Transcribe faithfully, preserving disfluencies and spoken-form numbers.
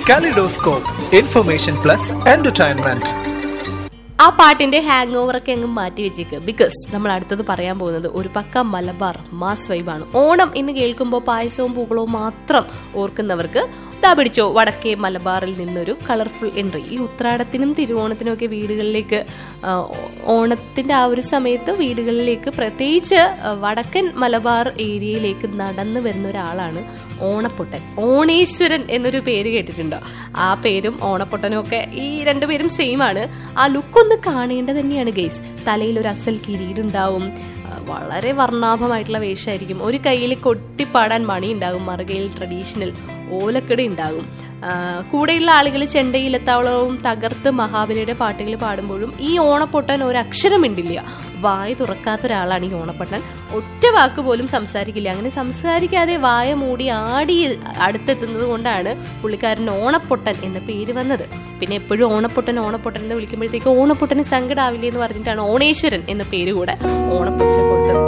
Kaleidoscope information plus entertainment. ആ പാട്ടിന്റെ hang over ഒക്കെ അങ്ങ് മാറ്റി വെച്ചേക്ക്. ബിക്കോസ് നമ്മൾ അടുത്തത് പറയാൻ പോകുന്നത് ഒരു പക്ക മലബാർ മാസ് വൈബാണ്. ഓണം എന്ന് കേൾക്കുമ്പോൾ പായസവും പൂക്കളവും മാത്രം ഓർക്കുന്നവർക്ക് ദാ പിടിച്ചോ വടക്കേ മലബാറിൽ നിന്നൊരു കളർഫുൾ എൻട്രി. ഈ ഉത്രാടത്തിനും തിരുവോണത്തിനും ഒക്കെ വീടുകളിലേക്ക്, ഓണത്തിന്റെ ആ ഒരു സമയത്ത് വീടുകളിലേക്ക്, പ്രത്യേകിച്ച് വടക്കൻ മലബാർ ഏരിയയിലേക്ക് നടന്നു വരുന്ന ഒരാളാണ് ഓണപ്പൊട്ടൻ. ഓണേശ്വരൻ എന്നൊരു പേര് കേട്ടിട്ടുണ്ടോ? ആ പേരും ഓണപ്പൊട്ടനും ഒക്കെ ഈ രണ്ടുപേരും സെയിം ആണ്. ആ ലുക്ക് ഒന്ന് കാണേണ്ടത് തന്നെയാണ് ഗൈസ്. തലയിൽ ഒരു അസൽ കിരീടുണ്ടാവും, വളരെ വർണ്ണാഭമായിട്ടുള്ള വേഷമായിരിക്കും. ഒരു കയ്യിൽ കൊട്ടിപ്പാടാൻ മണി ഉണ്ടാകും, മറുകയിൽ ട്രഡീഷണൽ ഓലക്കട ഉണ്ടാകും. കൂടെയുള്ള ആളുകൾ ചെണ്ടയിലെത്താവളവും തകർത്ത് മഹാബലിയുടെ പാട്ടുകൾ പാടുമ്പോഴും ഈ ഓണപ്പൊട്ടൻ ഒരക്ഷരം മിണ്ടില്ല. വായ തുറക്കാത്ത ഒരാളാണ് ഈ ഓണപ്പൊട്ടൻ. ഒറ്റ വാക്ക് പോലും സംസാരിക്കില്ല. അങ്ങനെ സംസാരിക്കാതെ വായ മൂടി ആടി അടുത്തെത്തുന്നത് കൊണ്ടാണ് പുള്ളിക്കാരൻ ഓണപ്പൊട്ടൻ എന്ന പേര് വന്നത്. പിന്നെ എപ്പോഴും ഓണപ്പൊട്ടൻ ഓണപ്പൊട്ടൻ എന്ന് വിളിക്കുമ്പോഴത്തേക്ക് ഓണപ്പൊട്ടന് സങ്കടാവില്ലേ എന്ന് പറഞ്ഞിട്ടാണ് ഓണേശ്വരൻ എന്ന പേര് കൂടെ ഓണപ്പൊട്ടൻ കൊടുത്തത്.